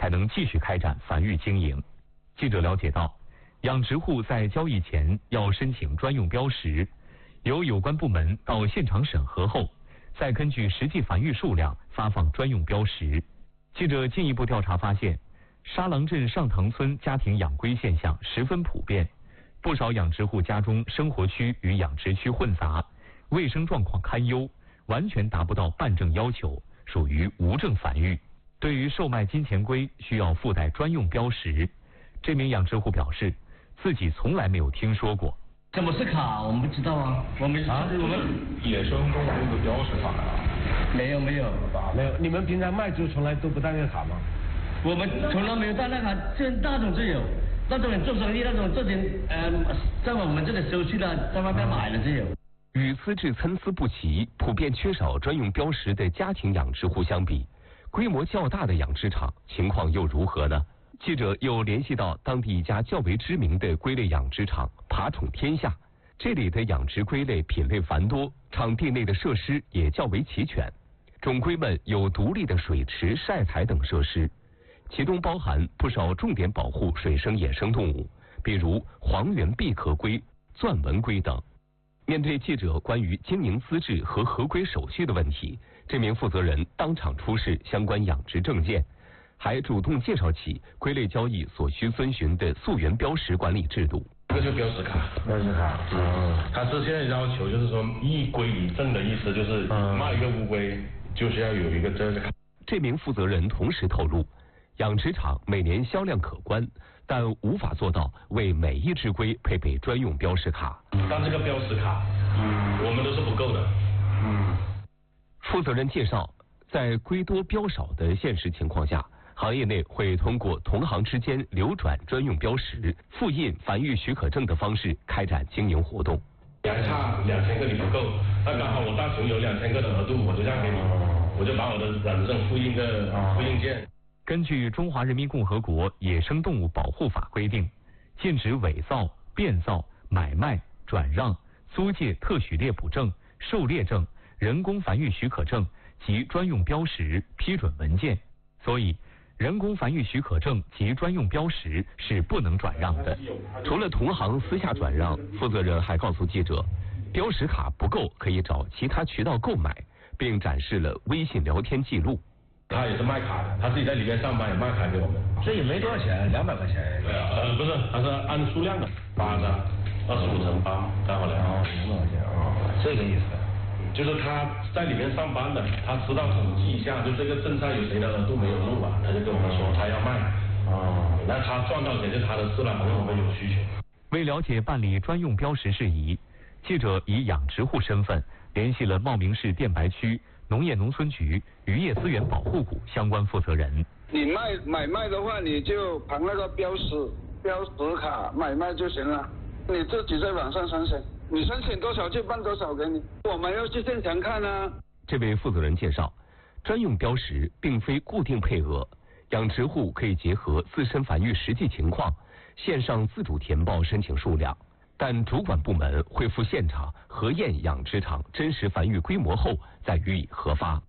才能继续开展繁育经营。记者了解到，养殖户在交易前要申请专用标识，由有关部门到现场审核后，再根据实际繁育数量发放专用标识。记者进一步调查发现，沙郎镇上塘村家庭养龟现象十分普遍，不少养殖户家中生活区与养殖区混杂，卫生状况堪忧，完全达不到办证要求，属于无证繁育。对于售卖金钱龟需要附带专用标识，这名养殖户表示，自己从来没有听说过。 什么是卡？我们不知道啊。我们野生动物的标识卡啊？ 没有。 没有。你们平常卖就从来都不带那个卡吗？ 我们从来没有带那卡，这那种就有，那种人做生意那种这点在我们这里收去了，在外面买了就有。 与资质参差不齐、普遍缺少专用标识的家庭养殖户相比，规模较大的养殖场情况又如何呢？记者又联系到当地一家较为知名的龟类养殖场爬宠天下，这里的养殖龟类品类繁多，场地内的设施也较为齐全，种龟们有独立的水池、晒台等设施，其中包含不少重点保护水生野生动物，比如黄缘闭壳龟、钻纹龟等。面对记者关于经营资质和合规手续的问题，这名负责人当场出示相关养殖证件，还主动介绍起龟类交易所需遵循的溯源标识管理制度。 这个就标识卡，它是现在要求就是说一龟一证的意思，就是卖一个乌龟就是要有一个这个卡。 这名负责人同时透露，养殖场每年销量可观，但无法做到为每一只龟配备专用标识卡。 但这个标识卡，我们都是不够的。 负责人介绍，在龟多标少的现实情况下，行业内会通过同行之间流转专用标识、复印繁育许可证的方式开展经营活动。 还差2000个你不够，那刚好我大熊有2000个的额度，我就让给你，我就把我的养殖证复印件。 根据《中华人民共和国野生动物保护法》规定，禁止伪造、变造、买卖、转让、租借特许猎捕证、狩猎证、人工繁育许可证及专用标识批准文件，所以人工繁育许可证及专用标识是不能转让的。除了同行私下转让，负责人还告诉记者，标识卡不够可以找其他渠道购买，并展示了微信聊天记录。 他也是卖卡的，他自己在里面上班也卖卡给我们， 这也没多少钱，200块钱。 对啊，不是，他是按数量的，8张，25乘8，刚好200块钱这个意思。 就是他在里面上班的，他知道统计一下，就这个证上有谁的额度没有录吧，他就跟我们说他要卖。那他赚到钱就他的事了，反正我们有需求。 为了解办理专用标识事宜，记者以养殖户身份联系了茂名市电白区农业农村局渔业资源保护股相关负责人。 你买卖的话，你就凭那个标识卡买卖就行了，你自己在网上申请，你申请多少就办多少给你，我们要去现场看啊。 这位负责人介绍，专用标识并非固定配额，养殖户可以结合自身繁育实际情况，线上自主填报申请数量，但主管部门会赴现场核验养殖场真实繁育规模后再予以核发。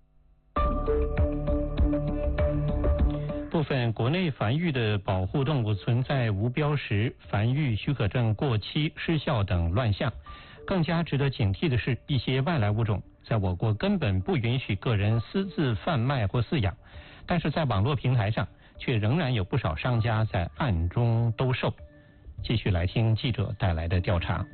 部分国内繁育的保护动物存在无标识、繁育许可证过期失效等乱象。更加值得警惕的是，一些外来物种在我国根本不允许个人私自贩卖或饲养，但是在网络平台上却仍然有不少商家在暗中兜售。继续来听记者带来的调查。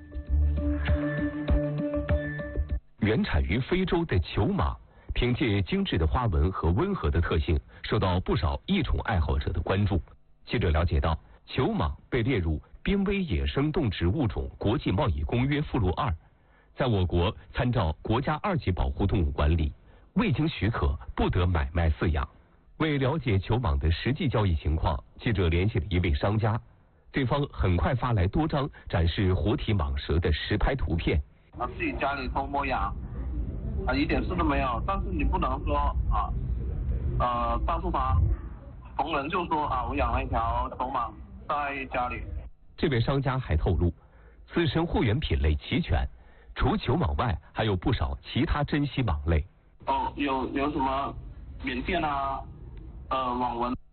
原产于非洲的球蟒，凭借精致的花纹和温和的特性，受到不少异宠爱好者的关注。记者了解到，球蟒被列入濒危野生动植物种国际贸易公约附录2，在我国参照国家2级保护动物管理，未经许可不得买卖饲养。为了解球蟒的实际交易情况，记者联系了一位商家，对方很快发来多张展示活体蟒蛇的实拍图片。 自己家里偷摸养，一点事都没有，但是你不能说告诉他，逢人就说我养了一条球蟒在家里。 这位商家还透露，自身货源品类齐全，除球蟒外，还有不少其他珍稀蟒类。 有什么缅甸网纹